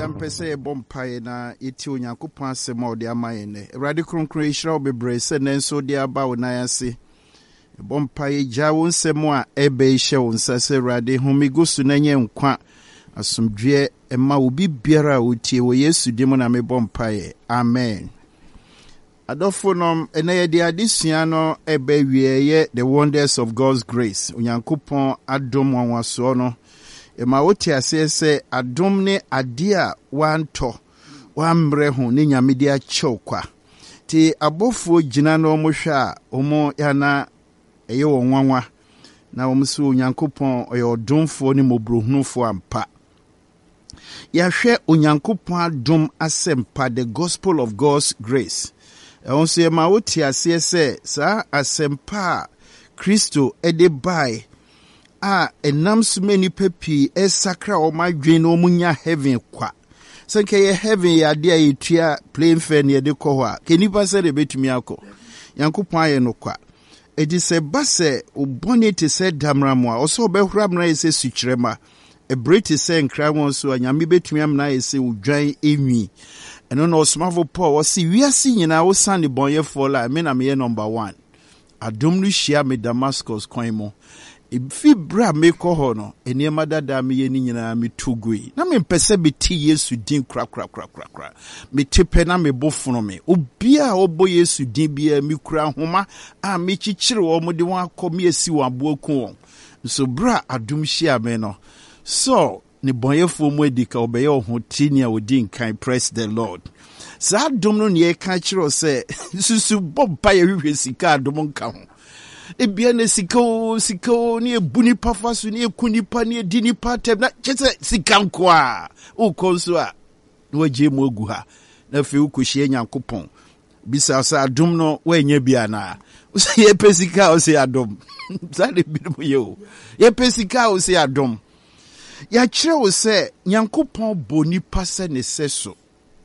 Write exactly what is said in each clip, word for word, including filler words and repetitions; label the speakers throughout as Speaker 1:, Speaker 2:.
Speaker 1: Yampese bompaye na iti onyankopon asem ode amaye ne. Awurade kronkron ehira obebre se nenso de aba wo nan ase. Bompaye gya wo nsem a ebe ihye wo nsase awurade homigosu na nye nkwa. Asomdwe ema obi biara otie wo Yesu dim na me bompaye. Amen. Adofonom eneye de adesua no ebe wieye the wonders of God's grace. Onyankopon adom wanwaso no. Ema wote ase se adom ne ade a wanto wamre ho ne nyamede a kyokwa. Ti abofo gina no mo hwa a omo yana eye wonwanwa na omo so onyankopon oye odomfo ne mobrohunufo ampa. Ya hwe onyankopon adom asempa the gospel of God's grace. Onse ema wote ase se sa asempa Kristo ede bai a enam sumeni pepi esakra o madwen no munya heaven kwa sanke ye heaven ya de ayetua plain fair ne de ko ho a kenipa se de betumi akọ yankopon aye no kwa edi se base obone te se damramu a oso obehura mna ese sukyerema e breti se nkra won so anyame betumi amna ese udwan enwi eno no osmavo paul wasi wiase nyina wo sande bonyefo la me na me number one adom no hia me Damascus kwan mo Ifi bra me ko ho no eniema dada me ye ni nyina me tugui na me pese beti Yesu din kra kra kra kra kra me tepe na me bofuno me obia obo Yesu din bia me kura homa a me chichire wo mo de won akomi esi wo aboku won so bra adom hia me no so ne bonyefo mu edika obeye ho tini a odin kan praise the Lord sa adom no ne ka chiro se susu bobba ye hwehwe sika adom nka ho ebia ne sika sika ni ebuni pafasu ni ekunipa ni edini patem na chese sika nkwa ukonso a waje mu ogu ha na fe ukohie nyankopon bisa sa adom no wanya bia na usi ye pesika o se adom sale binom ye o ye pesika o se adom ya kire o se nyankopon boni pase ne seso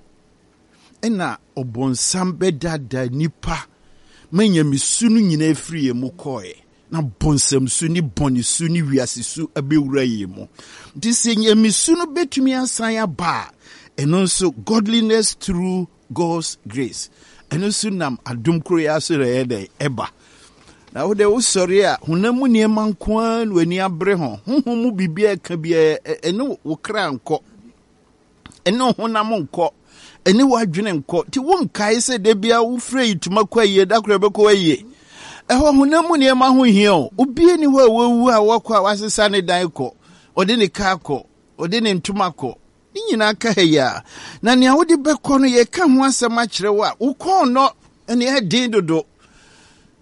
Speaker 1: ena obonsam bedada nipa manya misunu nyina efiri ye mu koe na bonsam su ni boni su ni wiase su abewura ye mu dise nya misunu betumi asan aba eno so godliness through God's grace eno so nam adom kro ya so re de eba na wo de wo sori a hunamu ne mankwan wani abre ho honhom bibia ka bia eno wo kra nko eno honam nko eni wadwene nko ti won kai se de bia wo frɛ ituma kwa yie da kra be ko yie ɛhɔ honamu ne ma ho hia o obi ni ho awu a wakɔ wasesa ne dan kɔ ode ne ka kɔ ode ne ntuma kɔ ni nyina ka ya na ne awode be kɔ no ye ka ho asɛm akyerɛ wa wo kɔ no ene e din dodo